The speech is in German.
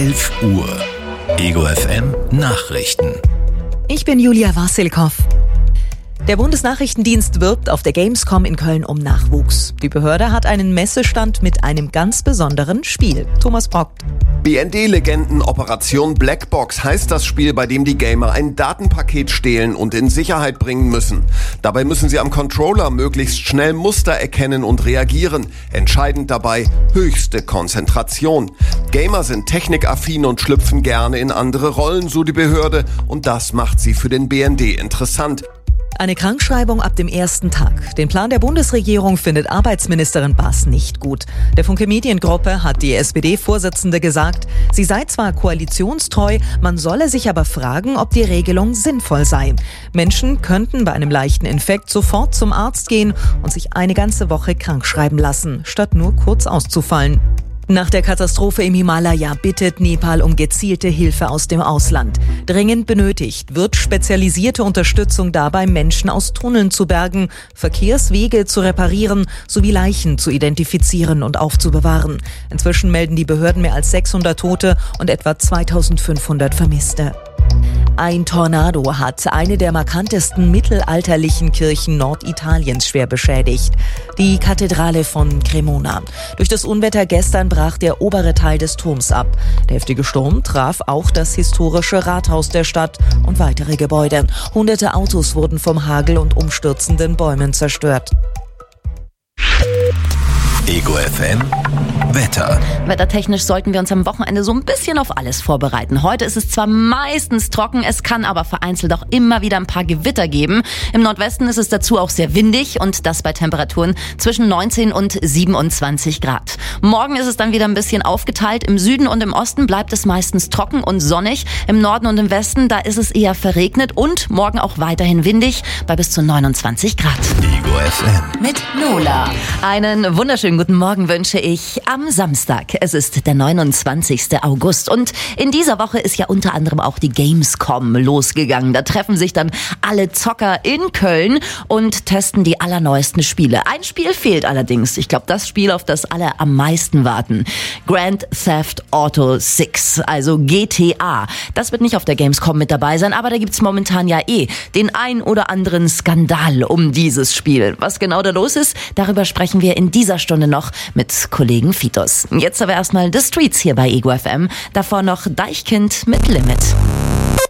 11 Uhr. Ego FM Nachrichten. Ich bin Julia Wassilkow. Der Bundesnachrichtendienst wirbt auf der Gamescom in Köln um Nachwuchs. Die Behörde hat einen Messestand mit einem ganz besonderen Spiel. Thomas Brockt. BND-Legenden Operation Blackbox heißt das Spiel, bei dem die Gamer ein Datenpaket stehlen und in Sicherheit bringen müssen. Dabei müssen sie am Controller möglichst schnell Muster erkennen und reagieren. Entscheidend dabei höchste Konzentration. Gamer sind technikaffin und schlüpfen gerne in andere Rollen, so die Behörde. Und das macht sie für den BND interessant. Eine Krankschreibung ab dem ersten Tag. Den Plan der Bundesregierung findet Arbeitsministerin Baas nicht gut. Der Funke Mediengruppe hat die SPD-Vorsitzende gesagt, sie sei zwar koalitionstreu, man solle sich aber fragen, ob die Regelung sinnvoll sei. Menschen könnten bei einem leichten Infekt sofort zum Arzt gehen und sich eine ganze Woche krankschreiben lassen, statt nur kurz auszufallen. Nach der Katastrophe im Himalaya bittet Nepal um gezielte Hilfe aus dem Ausland. Dringend benötigt wird spezialisierte Unterstützung dabei, Menschen aus Tunneln zu bergen, Verkehrswege zu reparieren sowie Leichen zu identifizieren und aufzubewahren. Inzwischen melden die Behörden mehr als 600 Tote und etwa 2500 Vermisste. Ein Tornado hat eine der markantesten mittelalterlichen Kirchen Norditaliens schwer beschädigt. Die Kathedrale von Cremona. Durch das Unwetter gestern brach der obere Teil des Turms ab. Der heftige Sturm traf auch das historische Rathaus der Stadt und weitere Gebäude. Hunderte Autos wurden vom Hagel und umstürzenden Bäumen zerstört. Ego FM Wetter. Wettertechnisch sollten wir uns am Wochenende so ein bisschen auf alles vorbereiten. Heute ist es zwar meistens trocken, es kann aber vereinzelt auch immer wieder ein paar Gewitter geben. Im Nordwesten ist es dazu auch sehr windig und das bei Temperaturen zwischen 19 und 27 Grad. Morgen ist es dann wieder ein bisschen aufgeteilt. Im Süden und im Osten bleibt es meistens trocken und sonnig. Im Norden und im Westen, da ist es eher verregnet und morgen auch weiterhin windig bei bis zu 29 Grad. Ego FM Mit Lola. Einen wunderschönen guten Morgen wünsche ich am Samstag. Es ist der 29. August und in dieser Woche ist ja unter anderem auch die Gamescom losgegangen. Da treffen sich dann alle Zocker in Köln und testen die allerneuesten Spiele. Ein Spiel fehlt allerdings. Ich glaube, das Spiel, auf das alle am meisten warten. Grand Theft Auto 6, also GTA. Das wird nicht auf der Gamescom mit dabei sein, aber da gibt's momentan ja den ein oder anderen Skandal um dieses Spiel. Was genau da los ist, darüber sprechen wir in dieser Stunde noch mit Kollegen Fitos. Jetzt aber erstmal The Streets hier bei Ego FM. Davor noch Deichkind mit Limit.